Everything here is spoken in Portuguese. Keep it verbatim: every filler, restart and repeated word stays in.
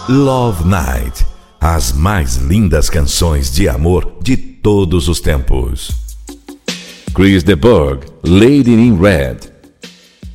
Love Night, as mais lindas canções de amor de todos os tempos. Chris de Burgh, Lady in Red.